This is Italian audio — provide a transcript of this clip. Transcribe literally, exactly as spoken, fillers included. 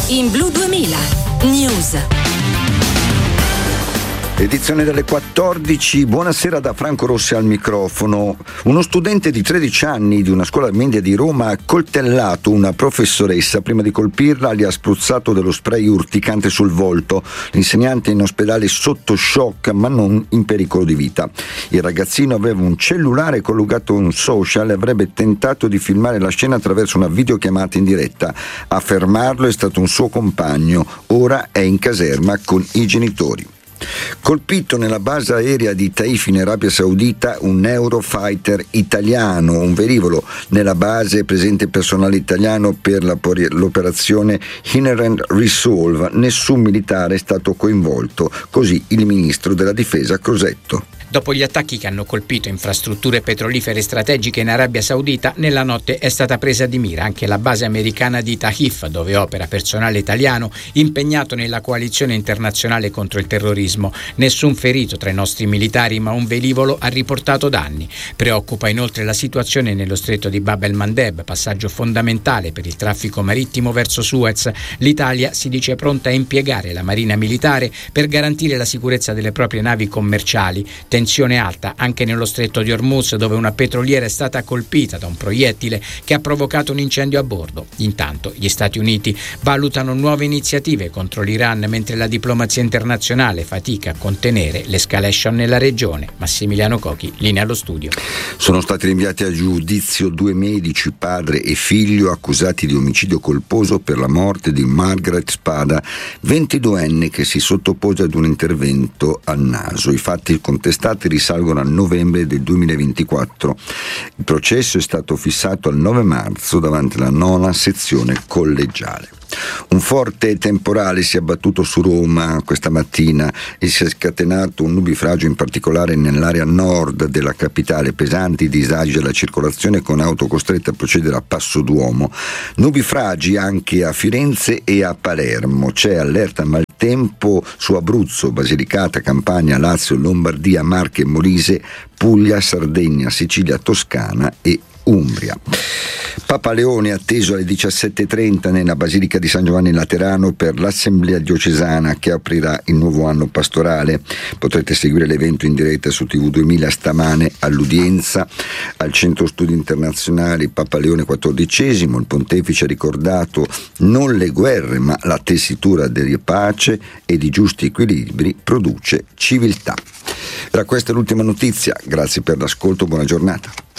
in Blu duemila News. Edizione delle quattordici, buonasera da Franco Rossi al microfono. Uno studente di tredici anni di una scuola media di Roma ha accoltellato una professoressa. Prima di colpirla gli ha spruzzato dello spray urticante sul volto. L'insegnante è in ospedale sotto shock ma non in pericolo di vita. Il ragazzino aveva un cellulare collegato a un social e avrebbe tentato di filmare la scena attraverso una videochiamata in diretta. A fermarlo è stato un suo compagno, ora è in caserma con i genitori. Colpito nella base aerea di Taif in Arabia Saudita un Eurofighter italiano, un velivolo nella base è presente personale italiano per la, l'operazione Inherent Resolve. Nessun militare è stato coinvolto, così il ministro della difesa Crosetto. Dopo gli attacchi che hanno colpito infrastrutture petrolifere strategiche in Arabia Saudita, nella notte è stata presa di mira anche la base americana di Taif, dove opera personale italiano impegnato nella coalizione internazionale contro il terrorismo. Nessun ferito tra i nostri militari, ma un velivolo ha riportato danni. Preoccupa inoltre la situazione nello stretto di Bab el-Mandeb, passaggio fondamentale per il traffico marittimo verso Suez. L'Italia si dice pronta a impiegare la marina militare per garantire la sicurezza delle proprie navi commerciali. Tensione alta anche nello stretto di Hormuz, dove una petroliera è stata colpita da un proiettile che ha provocato un incendio a bordo. Intanto gli Stati Uniti valutano nuove iniziative contro l'Iran, mentre la diplomazia internazionale fatica a contenere l'escalation nella regione. Massimiliano Cochi, linea allo studio. Sono stati rinviati a giudizio due medici, padre e figlio, accusati di omicidio colposo per la morte di Margaret Spada, ventiduenne, che si sottopose ad un intervento al naso. I fatti contestati risalgono a novembre del duemilaventiquattro. Il processo è stato fissato al nove marzo davanti alla nona sezione collegiale. Un forte temporale si è abbattuto su Roma questa mattina e si è scatenato un nubifragio in particolare nell'area nord della capitale. Pesanti disagi alla circolazione con auto costrette a procedere a passo d'uomo. Nubifragi anche a Firenze e a Palermo. C'è allerta maltempo su Abruzzo, Basilicata, Campania, Lazio, Lombardia, Marche e Molise, Puglia, Sardegna, Sicilia, Toscana e Umbria. Papa Leone è atteso alle diciassette e trenta nella Basilica di San Giovanni Laterano per l'Assemblea diocesana che aprirà il nuovo anno pastorale. Potrete seguire l'evento in diretta su T V duemila stamane all'udienza al Centro Studi Internazionali Papa Leone quattordicesimo. Il pontefice ha ricordato non le guerre ma la tessitura di pace e di giusti equilibri produce civiltà. Era questa l'ultima notizia, grazie per l'ascolto, buona giornata.